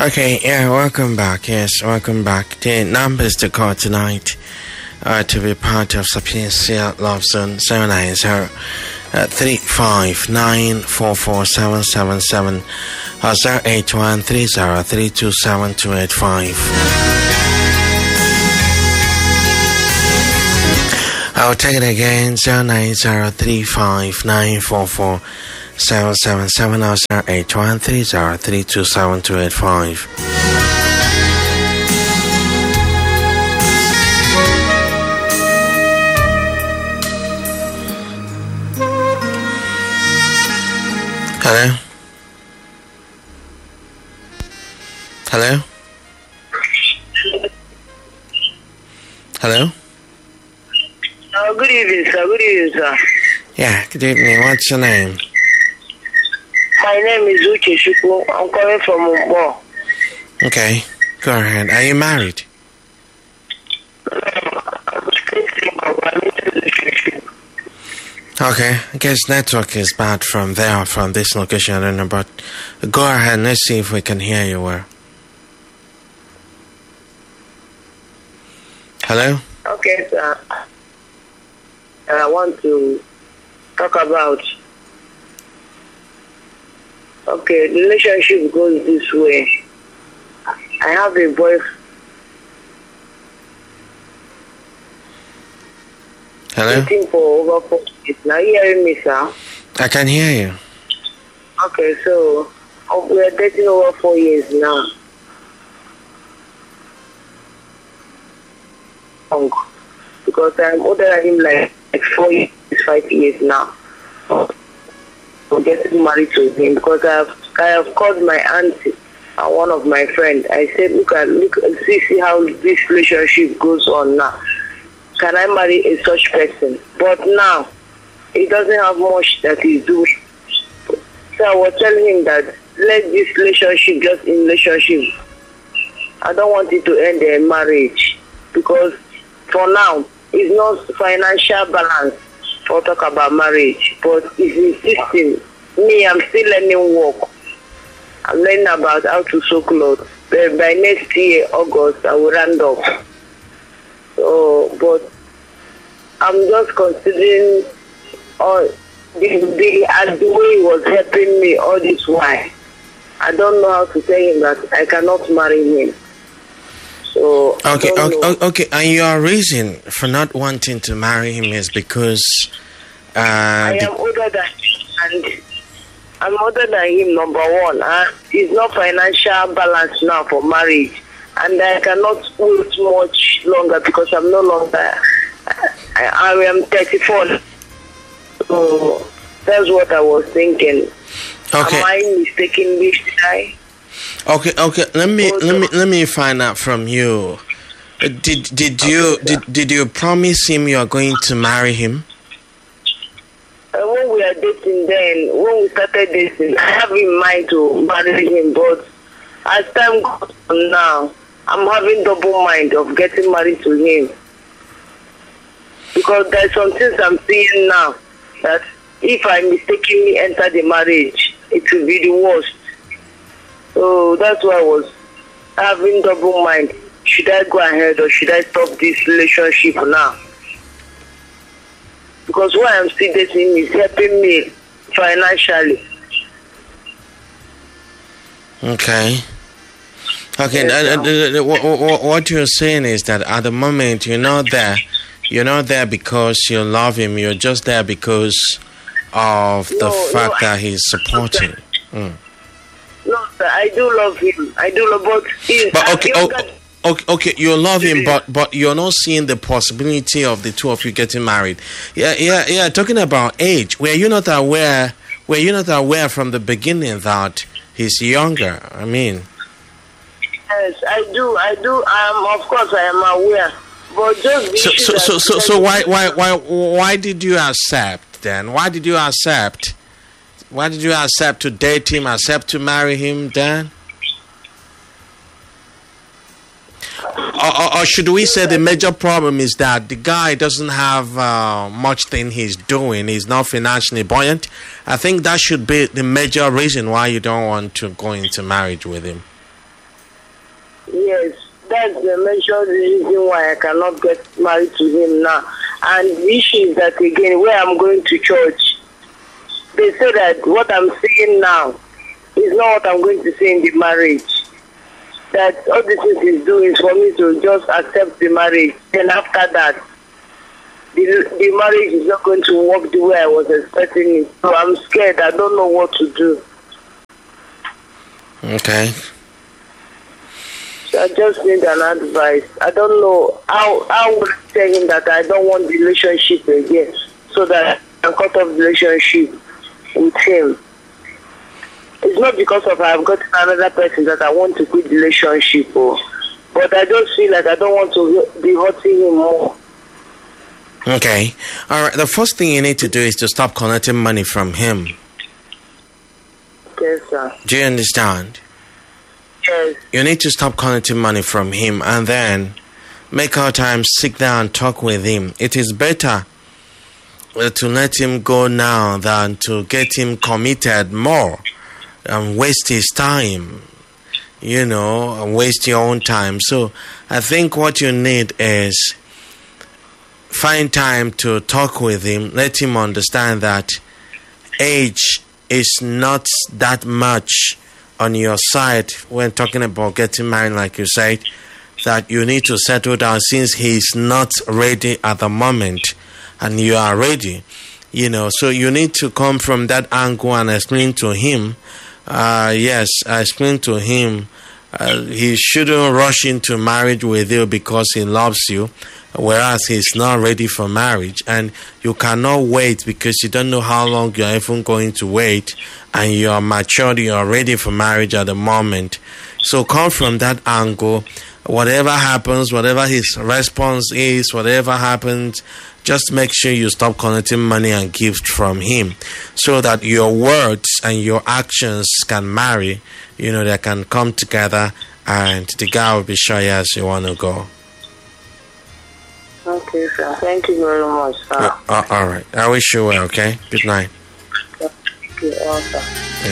Okay, yeah, welcome back. Yes, welcome back. The numbers to call tonight to be part of Sapiencia Love Zone 790 359447777 or 08130327285. I'll take it again, 09035944777 or 08130327285. Hello? Hello? Hello? Good evening, sir. Good evening, sir. Yeah, good evening. What's your name? My name is Uche Shuku. I'm calling from Mumbo. Okay, go ahead. Are you married? Okay, I guess network is bad from there, from this location, I don't know, but go ahead, let's see if we can hear you well. Hello? Okay, sir. I want to talk about... Okay, the relationship goes this way. I have a boyfriend. Hello? Dating for over 4 years. Now, you hearing me, sir? I can hear you. Okay, so we are dating over 4 years now. Because I'm older than him like 4 years, 5 years now. I'm getting married to him because I have called my auntie and one of my friends. I said, look, see how this relationship goes on now. Can I marry a such person? But now, he doesn't have much that he's doing. So I was telling him that let this relationship just in relationship. I don't want it to end in marriage because for now, it's not financial balance for talk about marriage. But it's insisting. Me, I'm still learning work. I'm learning about how to sew clothes. By next year, August, I will round up. So, but I'm just considering the way he was helping me all this while. I don't know how to tell him that I cannot marry him. So okay. And your reason for not wanting to marry him is because I am older than him, and I'm older than him. Number one, it's not financial balance now for marriage. And I cannot wait much longer because I'm no longer, I am 34. So that's what I was thinking. Okay. Am I mistaken this guy? Okay. Let me find out from you. Did you promise him you are going to marry him? When we are dating, when we started dating, I have in mind to marry him, but as time goes on now, I'm having double mind of getting married to him. Because there's some things I'm seeing now that if I mistakenly enter the marriage, it will be the worst. So that's why I was having double mind. Should I go ahead or should I stop this relationship now? Because what I'm still dating is helping me financially. Okay. Yes, what you're saying is that at the moment you're not there because you love him. You're just there because of the fact that he's supporting. No, sir, I do love him. Okay, you love him, but you're not seeing the possibility of the two of you getting married. Yeah. Talking about age, were you not aware from the beginning that he's younger? I mean. Yes, I do. Of course, I am aware. But just so why did you accept then? Why did you accept to date him? Accept to marry him then? Or should we say the major problem is that the guy doesn't have much thing he's doing. He's not financially buoyant. I think that should be the major reason why you don't want to go into marriage with him. Yes, that's the major reason why I cannot get married to him now. And the issue is that, again, where I'm going to church, they say that what I'm saying now is not what I'm going to say in the marriage. That all the things he's doing is for me to just accept the marriage. Then after that, the marriage is not going to work the way I was expecting it. So I'm scared. I don't know what to do. Okay. So I just need an advice. I don't know how would I tell him that I don't want the relationship again, so that I can cut off the relationship with him. It's not because of I've got another person that I want to quit the relationship, but I just feel like I don't want to be hurting him more. Okay. All right. The first thing you need to do is to stop collecting money from him. Yes, sir. Do you understand? Yes. You need to stop collecting money from him and then make our time, sit down, talk with him. It is better to let him go now than to get him committed more and waste his time, and waste your own time. So I think what you need is find time to talk with him, let him understand that age is not that much on your side when talking about getting married, like you said, that you need to settle down since he's not ready at the moment and you are ready, so you need to come from that angle and explain to him, explain to him he shouldn't rush into marriage with you because he loves you, whereas he's not ready for marriage, and you cannot wait because you don't know how long you're even going to wait, and you're matured, you're ready for marriage at the moment. So come from that angle. Whatever happens, whatever his response is, whatever happens, just make sure you stop collecting money and gifts from him so that your words and your actions can marry, they can come together and the guy will be sure, yes, you want to go. Okay, sir. Thank you very much, sir. All right. I wish you well, okay? Good night. Thank you, sir.